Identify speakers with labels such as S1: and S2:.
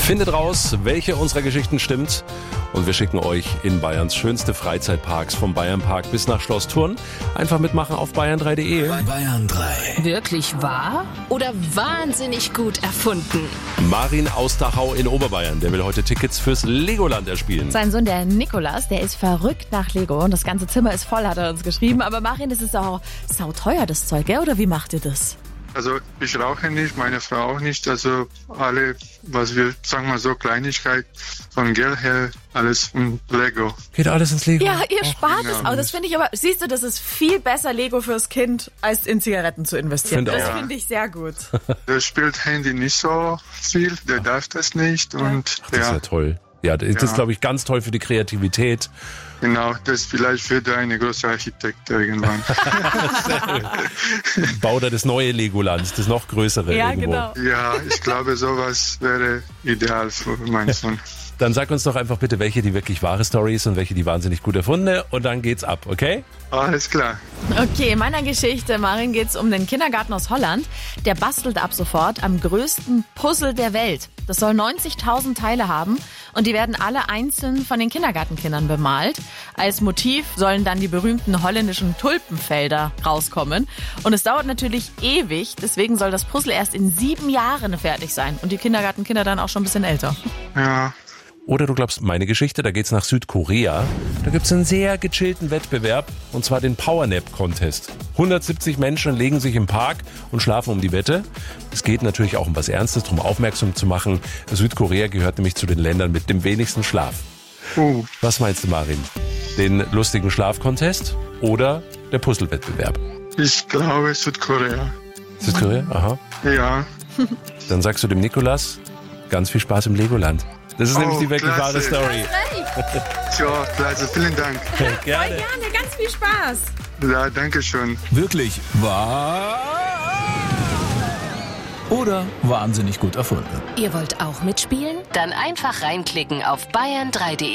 S1: Findet raus, welche unserer Geschichten stimmt. Und wir schicken euch in Bayerns schönste Freizeitparks vom Bayernpark bis nach Schloss Thurn. Einfach mitmachen auf bayern3.de.
S2: Bayern 3.
S3: Wirklich wahr oder wahnsinnig gut erfunden?
S1: Marin aus Dachau in Oberbayern, der will heute Tickets fürs Legoland erspielen.
S4: Sein Sohn, der Nikolas, der ist verrückt nach Lego und das ganze Zimmer ist voll, hat er uns geschrieben. Aber Marin, das ist auch sauteuer, das Zeug, gell? Oder wie macht ihr das?
S5: Also ich rauche nicht, meine Frau auch nicht. Also alle, was wir, sagen wir so, Kleinigkeit von Geld her, alles in Lego.
S1: Geht alles ins Lego?
S4: Ja, ihr spart
S5: ja.
S4: es auch. Das finde ich aber, siehst du, das ist viel besser Lego fürs Kind, als in Zigaretten zu investieren.
S1: Find
S4: Das
S1: auch.
S4: finde ich sehr gut.
S5: Der spielt Handy nicht so viel, der darf das nicht. Und
S1: Das ist ja toll. Ja, das ist, glaube ich, ganz toll für die Kreativität.
S5: Genau, das vielleicht wird er eine große Architekt irgendwann.
S1: Baut er das neue Legoland, das noch größere
S4: Ja,
S1: irgendwo.
S4: genau.
S5: Ja, ich glaube, sowas wäre ideal für meinen Sohn.
S1: Dann sag uns doch einfach bitte, welche die wirklich wahre Story ist und welche die wahnsinnig gut erfundene. Und dann geht's ab, okay?
S5: Alles klar.
S4: Okay, in meiner Geschichte, Marin, geht's um den Kindergarten aus Holland. Der bastelt ab sofort am größten Puzzle der Welt. Das soll 90.000 Teile haben und die werden alle einzeln von den Kindergartenkindern bemalt. Als Motiv sollen dann die berühmten holländischen Tulpenfelder rauskommen. Und es dauert natürlich ewig, deswegen soll das Puzzle erst in 7 Jahren fertig sein. Und die Kindergartenkinder dann auch schon ein bisschen älter.
S5: Ja.
S1: Oder du glaubst meine Geschichte, da geht's nach Südkorea. Da gibt's einen sehr gechillten Wettbewerb, und zwar den Powernap-Contest. 170 Menschen legen sich im Park und schlafen um die Wette. Es geht natürlich auch um was Ernstes, darum aufmerksam zu machen. Südkorea gehört nämlich zu den Ländern mit dem wenigsten Schlaf. Was meinst du, Marin? Den lustigen Schlafcontest oder der Puzzlewettbewerb?
S5: Ich glaube Südkorea.
S1: Südkorea? Aha.
S5: Ja.
S1: Dann sagst du dem Nikolas, ganz viel Spaß im Legoland. Das ist nämlich die wirklich
S5: klasse.
S1: wahre Story.
S5: Ja, klasse, vielen Dank.
S1: Gerne.
S4: Gerne, ganz viel Spaß.
S5: Ja, danke schön.
S2: Wirklich wahr oder wahnsinnig gut erfunden?
S3: Ihr wollt auch mitspielen? Dann einfach reinklicken auf bayern3.de.